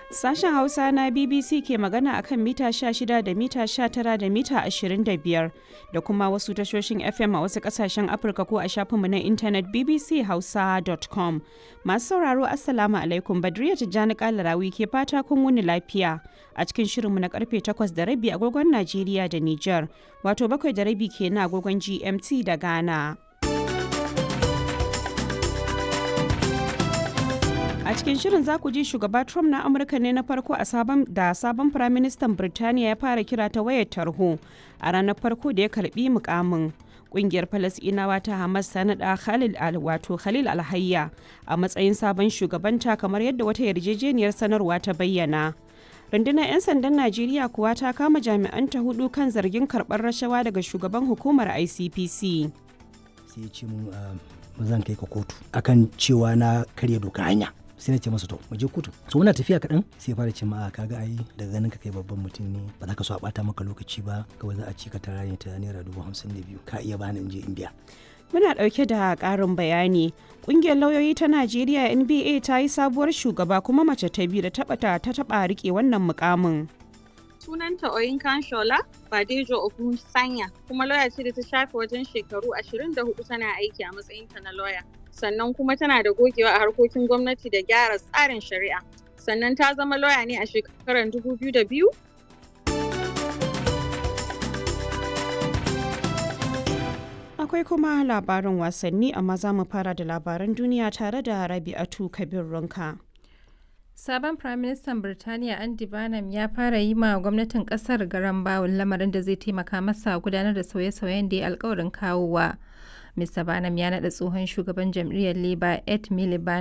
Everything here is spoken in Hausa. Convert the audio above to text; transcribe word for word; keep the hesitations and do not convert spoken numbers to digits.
Sashen Hausa na B B C ke magana akan mita sha shida da mita sha tara da mita ashirin da biyar da kuma wasu tashoshin F M a wasu kasashen Afirka ko a shafinmu na intanet b b c hausa dot com. Masu sauraro Assalamu alaikum, Badriya Tijjani Kalarawi ke fata kun wuni lafiya a cikin shirinmu na karfe takwas da rabi agogon Najeriya da Nijar, wato bakwai da rabi kenan agogon G M T da Ghana. A cikin shirin za ku ji shugaba Trump na Amurka ne na farko a sabon da sabon firaministan Birtaniya ya fara kira ta wayar tarho a ranar farko da ya karbi mukamin. Kungiyar Falasɗinawa ta Hamas ta naɗa Khalil al wato Khalil Alhayya a matsayin sabon shugabanta kamar yadda wata yarjejeniyar sanarwa ta bayyana. Rundunar 'yan sandan Najeriya kuwa ta kama jami'anta hudu kan zargin karɓar rashawa daga shugaban hukumar I C P C. Sai ya ce mun zan kai ka kotu akan cewa na karya doka hanya. Sai na ce masa to mu je kotu. So muna tafiya kaɗan sai fara ce ma kaga ai daga ganin ka kai babban mutum ne ba za ka so a bata maka lokaci ba, kawai za a ci ka tara ne ta naira dubu hamsin da biyu ka iya bani in je in biya. Muna ɗauke da ƙarin bayani. Ƙungiyar lauyoyi ta Najeriya N B A ta yi sabuwar shugaba kuma mace ta biyu da taɓa ta taɓa riƙe wannan mukamin. Sunanta Oyinkan Shola Badejo Ogunsanya, kuma lauya ce da ta shafe wajen shekaru ashirin da hudu tana aiki a matsayinta na lauya. Sannan kuma tana da gogewa a harkokin gwamnati da gyara tsarin shari'a. Sannan ta zama lauya ne a shekarar dubu biyu da biyu. Akwai kuma labarin wasanni, amma za mu fara da labaran duniya tare da Rabi'atu Kabir Runka. Sabon Firaministan Birtaniya Andy Burnham ya fara yi ma gwamnatin kasar garan bawul, lamarin da zai taimaka masa gudanar da sauye-sauyen da ya alkawarin kawowa. Mr Burnham ya naɗa tsohon shugaban jam'iyyar Labour Ed Miliband